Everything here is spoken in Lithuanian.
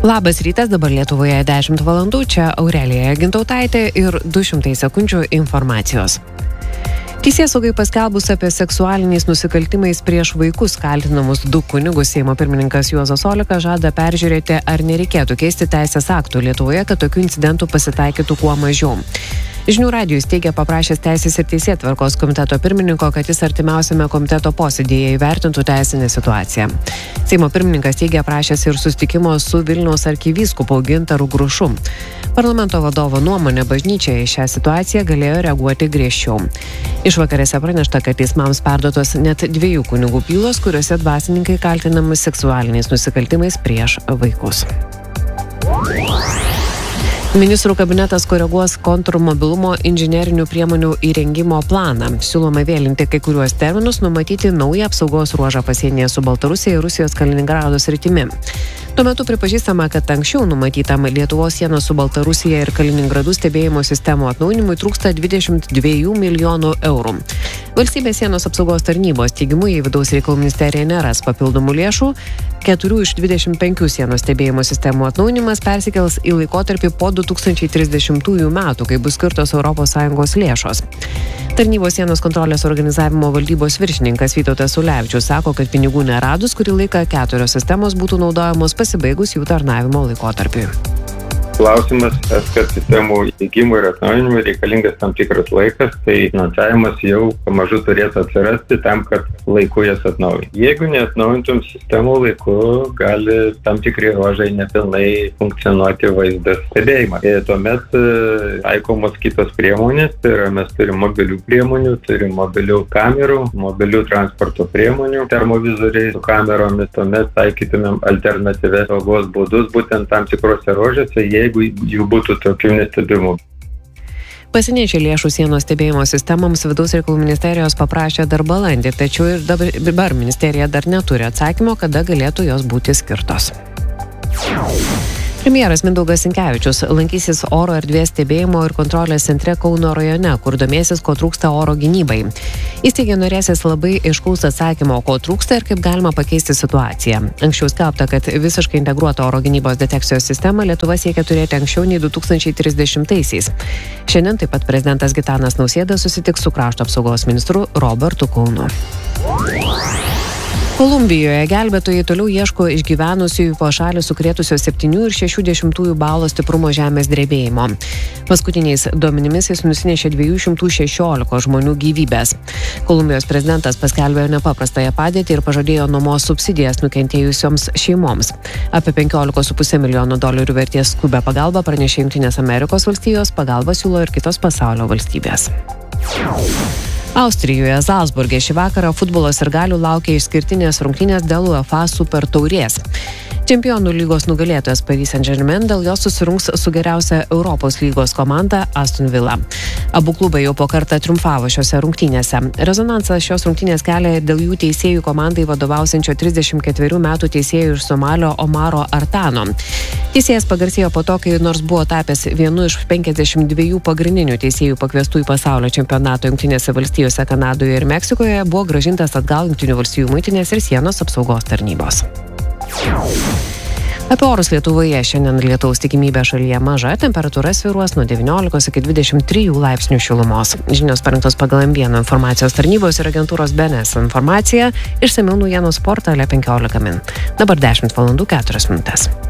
Labas rytas, dabar Lietuvoje 10 valandų, čia Aurelija Gintautaitė ir 200 sekundžių informacijos. Teisėsaugai paskelbus apie seksualiniais nusikaltimais prieš vaikus kaltinamus 2 kunigus, Seimo pirmininkas Juozas Olekas žada peržiūrėti, ar nereikėtų keisti teisės aktų Lietuvoje, kad tokių incidentų pasitaikytų kuo mažiau. Žinių radijui teigia paprašęs Teisės ir teisėtvarkos komiteto pirmininko, kad jis artimiausiame komiteto posėdėje įvertintų teisinę situaciją. Seimo pirmininkas teigia prašęs ir susitikimo su Vilniaus arkivyskupu Gintaru Grušu. Parlamento vadovo nuomonė, bažnyčia į šią situaciją galėjo reaguoti griežčiau. Išvakarėse pranešta, kad teismams perduotos net 2 kunigų bylos, kuriuose dvasininkai kaltinami seksualiniais nusikaltimais prieš vaikus. Ministrų kabinetas koreguos kontrmobilumo inžinerinių priemonių įrengimo planą. Siūloma vėlinti kai kuriuos terminus, numatyti naują apsaugos ruožą pasienyje su Baltarusija ir Rusijos Kaliningrado sritimi. Tuo metu pripažįstama, kad anksčiau numatytam Lietuvos sienos su Baltarusija ir Kaliningradu stebėjimo sistemų atnaujinimui trūksta 22 milijonų eurų. Valstybės sienos apsaugos tarnybos teigimu, jei vidaus reikalų ministerija neras papildomų lėšų, 4 iš 25 sienos stebėjimo sistemų atnaujinimas persikels į laikotarpį po 2030 metų, kai bus skirtos ES lėšos. Tarnybos sienos kontrolės organizavimo valdybos viršininkas Vytautas Ulevičius sako, kad pinigų neradus, kurį laiką 4 sistemos būtų naudojamos pasibaigus jų tarnavimo laikotarpiui. Klausimas, kad sistemų įgimų ir atnaujinimui reikalingas tam tikras laikas, tai finansavimas jau pamažu turėtų atsirasti tam, kad laiku jas atnaujinti. Jeigu neatnaujintum sistemų laiku, gali tam tikri ruožai nepilnai funkcionuoti vaizdas stebėjimą. Tuomet taikomos kitos priemonės, tai yra mes turim mobilių priemonių, turim mobilių kamerų, mobilių transporto priemonių, termovizoriai su kameromis, tuomet taikytumėm alternatyvias saugos būdus būtent tam tikrose ruožuose, jeigu jų būtų tokių nestebimų. Pasieniečiai lėšų sienos stebėjimo sistemoms vidaus reikalų ministerijos paprašė dar balandį, tačiau ir dabar ministerija dar neturi atsakymo, kada galėtų jos būti skirtos. Premjeras Mindaugas Sinkevičius lankysis oro erdvės stebėjimo ir kontrolės centre Kauno rajone, kur domėsis, ko trūksta oro gynybai. Jis teigia norėsis labai aiškaus atsakymo, ko trūksta ir kaip galima pakeisti situaciją. Anksčiau skelbta, kad visiškai integruotą oro gynybos detekcijos sistemą Lietuva siekia turėti anksčiau nei 2030-aisiais. Šiandien taip pat prezidentas Gitanas Nausėda susitiks su krašto apsaugos ministru Robertu Kaunu. Kolumbijoje gelbėtojai toliau ieško išgyvenusiųjų po šalį sukrėtusio 7,6 balo stiprumo žemės drebėjimo. Paskutiniais duomenimis jis nusinešė 216 žmonių gyvybės. Kolumbijos prezidentas paskelbė nepaprastąją padėtį ir pažadėjo nuomos subsidijas nukentėjusioms šeimoms. Apie $15,5 milijono vertės skubią pagalbą pranešė Jungtinės Amerikos valstijos, pagalbą siūlo ir kitos pasaulio valstybės. Austrijoje Zalcburge šį vakarą futbolo sirgalių laukia išskirtinės rungtynės dėl UEFA Super taurės. Čempionų lygos nugalėtojas Paris Saint-Germain dėl jos susirungs su geriausia Europos lygos komanda Aston Villa. Abu klubai jau po kartą triumfavo šiose rungtynėse. Rezonansas šios rungtynės kelia dėl jų teisėjų komandai vadovausiančio 34 metų teisėjų iš Somalio Omaro Artano. Teisėjas pagarsėjo po to, kai nors buvo tapęs vienu iš 52 pagrindinių teisėjų pakviestų į pasaulio čempionato Jungtinėse valstijose, Kanadoje ir Meksikoje, buvo grąžintas atgal Jungtinių valstijų muitinės ir sienos apsaugos tarnybos. Apie orus Lietuvoje šiandien lietaus tikimybė šalyje maža, temperatūra svyruos nuo 19 iki 23 laipsnių šilumos. Žinios parengtos pagal M1 informacijos tarnybos ir agentūros BNS informacija, išsamiau naujienų portale 15 min. Dabar 10 valandų 4 minutės.